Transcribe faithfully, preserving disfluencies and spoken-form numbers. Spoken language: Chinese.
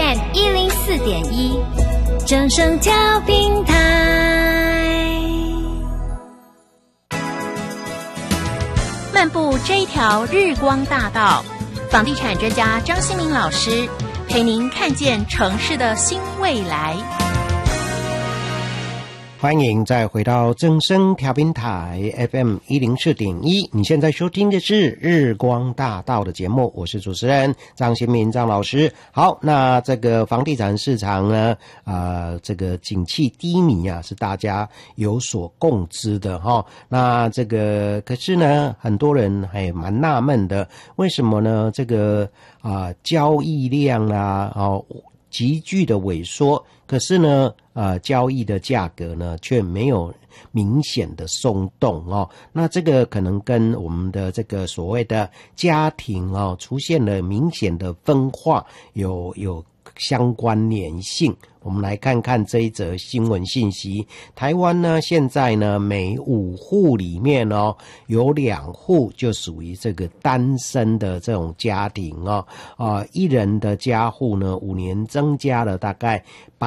M 一零四点一，正声调频台。 漫步这一条日光大道，房地产专家张新民老师陪您看见城市的新未来。 欢迎再回到正声调频台 F M 一零四点一，你现在收听的是日光大道的节目，我是主持人张新民张老师。好，那这个房地产市场呢，呃，这个景气低迷啊，是大家有所共知的哈。那这个可是呢，很多人还蛮纳闷的，为什么呢？这个啊、呃，交易量啊，哦。急剧的萎缩，可是呢，呃，交易的价格呢却没有明显的松动哦。那这个可能跟我们的这个所谓的家庭哦出现了明显的分化有有相关联性。我们来看看这一则新闻信息。台湾呢，现在呢，每五户里面哦，有两户就属于这个单身的这种家庭哦，啊、呃，一人的家户呢，五年增加了大概